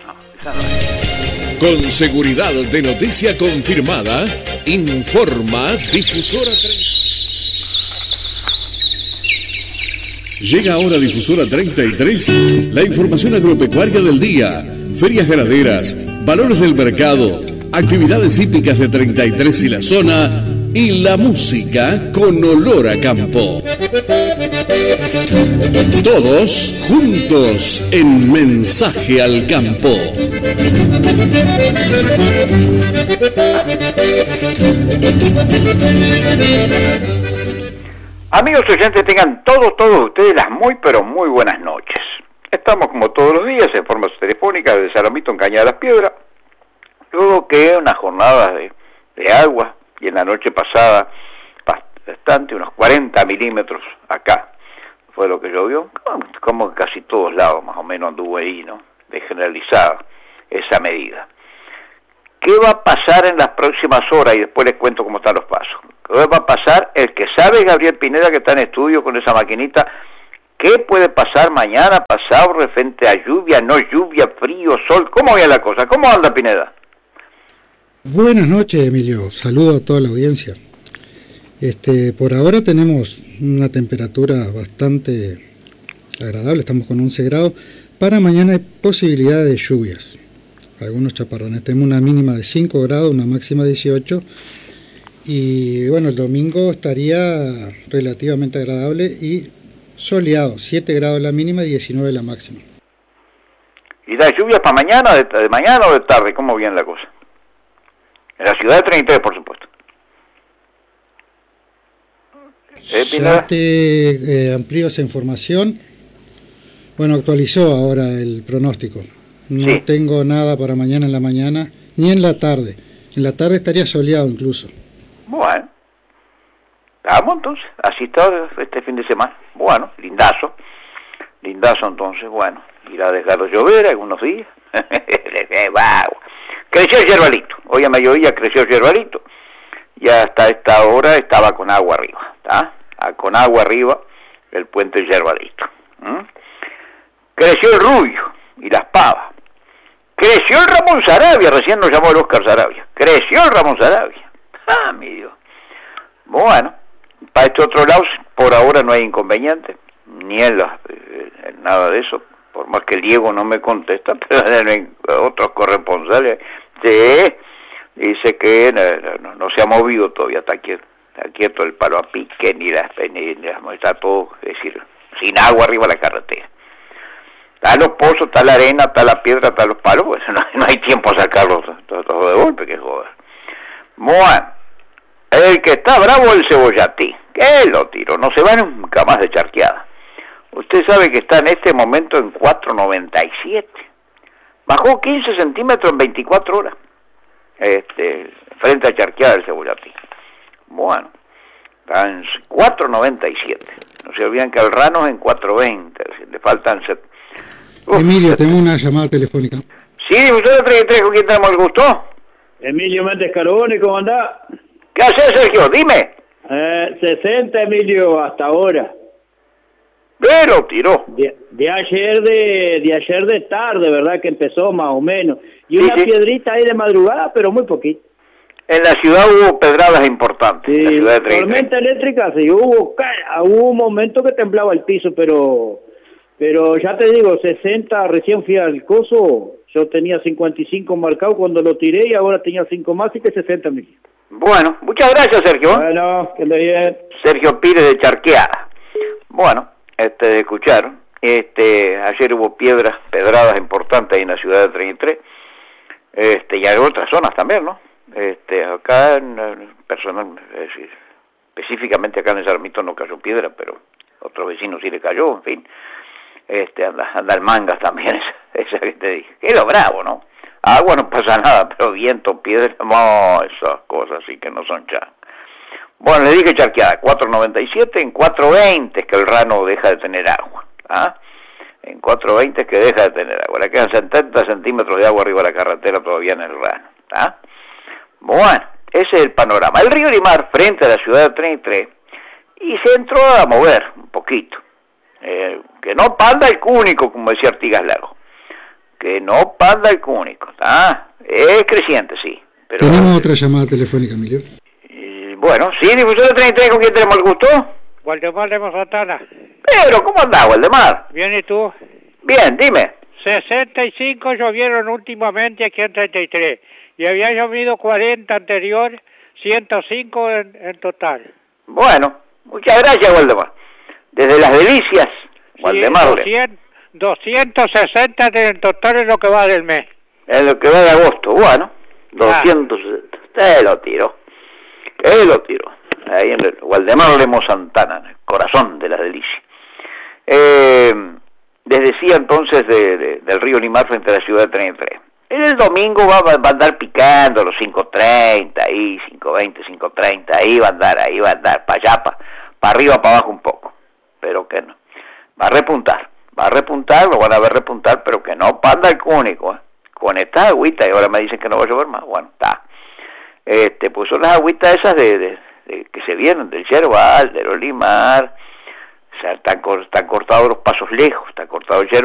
No, esa no es. Con seguridad de noticia confirmada, informa Difusora 33. Llega ahora Difusora 33, la información agropecuaria del día, ferias ganaderas, valores del mercado, actividades hípicas de 33 y la zona, y la música con olor a campo. Todos juntos en Mensaje al Campo. Amigos oyentes, tengan todos ustedes las muy pero muy buenas noches. Estamos como todos los días en forma telefónica desde Saramito en Cañada de las Piedras, luego que unas jornadas de agua, y en la noche pasada bastante, unos 40 milímetros acá, fue lo que llovió, como casi todos lados más o menos anduvo ahí, ¿no? De generalizada esa medida. ¿Qué va a pasar en las próximas horas? Y después les cuento cómo están los pasos. ¿Qué va a pasar? El que sabe, Gabriel Pineda, que está en estudio con esa maquinita, ¿qué puede pasar mañana, pasado, referente a lluvia, no lluvia, frío, sol? ¿Cómo va la cosa? ¿Cómo anda, Pineda? Buenas noches, Emilio. Saludo a toda la audiencia. Por ahora tenemos una temperatura bastante agradable, estamos con 11 grados. Para mañana hay posibilidad de lluvias, algunos chaparrones. Tenemos una mínima de 5 grados, una máxima de 18. Y bueno, el domingo estaría relativamente agradable y soleado, 7 grados la mínima y 19 la máxima. ¿Y las lluvias para mañana, de mañana o de tarde? ¿Cómo viene la cosa? En la ciudad de 33, por supuesto. Ya te amplío esa información. Bueno, actualizó ahora el pronóstico. No Sí. tengo nada para mañana en la mañana, ni en la tarde. En la tarde estaría soleado incluso. Bueno. Vamos entonces. Así está este fin de semana. Bueno, lindazo. Lindazo entonces, bueno. Irá a dejarlo llover algunos días. Creció el yerbalito. Hoy a mediodía creció el yerbalito. Ya hasta esta hora estaba con agua arriba. ¿Está? Con agua arriba el puente yerbalito. Creció el rubio y las pavas. Creció el Ramón Sarabia, recién nos llamó el Oscar Sarabia. Creció el Ramón Sarabia. Ah, mi Dios. Bueno, para este otro lado, por ahora no hay inconveniente, ni en nada de eso, por más que el Diego no me contesta, pero otros corresponsales, sí, dice que no se ha movido todavía, está quieto el palo a pique, ni está todo, es decir, sin agua arriba de la carretera. Está los pozos, está la arena, está la piedra, está los palos, pues no hay tiempo a sacarlos todos de golpe, que joder. Bueno, el que está bravo es el Cebollatí, que lo tiró, no se va nunca más de charqueada. Usted sabe que está en este momento en 4.97, bajó 15 centímetros en 24 horas, frente a charqueada del Cebollatí. Bueno, está en 4.97, no se olviden que el Rano es en 4.20, le faltan... Emilio, tengo una llamada telefónica. Sí, usted 33, ¿con quién tenemos el gusto? Emilio Méndez Carbone, ¿cómo anda? ¿Qué haces, Sergio? Dime. 60, Emilio, hasta ahora. Pero tiró. De ayer de tarde, ¿verdad? Que empezó más o menos. Y Sí, una sí. piedrita ahí de madrugada, pero muy poquito. En la ciudad hubo pedradas importantes. Sí, en la ciudad de 33. tormenta eléctrica, sí, hubo un momento que temblaba el piso, pero ya te digo, 60, recién fui al coso, yo tenía 55 marcado cuando lo tiré y ahora tenía 5 más, y que 60 mil. Bueno, muchas gracias, Sergio. Bueno, que le bien. Sergio Pires de Charqueada. Bueno, escucharon. Ayer hubo pedradas importantes ahí en la ciudad de 33. Y hay otras zonas también, ¿no? Acá específicamente acá en el Sarmiento no cayó piedra, pero otros vecinos sí le cayó, en fin. Anda el Mangas también, esa que te dije. Que es lo bravo, ¿no? Agua no pasa nada, pero viento, piedra, no, esas cosas sí que no son chas. Bueno, le dije charqueada, 4.97, en 4.20 es que el Rano deja de tener agua, ¿ah? En 4.20 es que deja de tener agua, le quedan 70 centímetros de agua arriba de la carretera todavía en el Rano, ¿ah? Bueno, ese es el panorama. El río Limar, frente a la ciudad de 33, y se entró a mover un poquito. Que no panda el cúnico, como decía Artigas Lago, que no panda el cúnico, ¿está? Es creciente, sí. Pero, tenemos otra llamada telefónica, Emilio. Bueno, sí, difusora 33, ¿con quién tenemos el gusto? Waldemar de Santana. Pero, ¿cómo andás, Waldemar? Bien, ¿y tú? Bien, dime. 65 llovieron últimamente aquí en 33. Y había llovido 40 anterior, 105 en total. Bueno, muchas gracias, Waldemar. Desde Las Delicias, Waldemar. Sí, 260 en total es lo que va del mes. Es lo que va de agosto, bueno, 260. Te lo tiró. Ahí en el Waldemar Lemos Santana, en el corazón de Las Delicias. Les decía entonces del río Limar frente a la ciudad de 33. El domingo va a andar picando los 5.30, ahí, 5.20, 5.30, ahí va a andar, para allá, para arriba, para abajo un poco. Pero que no. Va a repuntar, lo van a ver repuntar, pero que no panda el cúnico, con esta agüita, y ahora me dicen que no va a llover más, bueno, está. Pues son las agüitas esas de que se vienen del Yerbal, del Olimar, o sea, están cortados los pasos lejos, está cortado el Yerbal.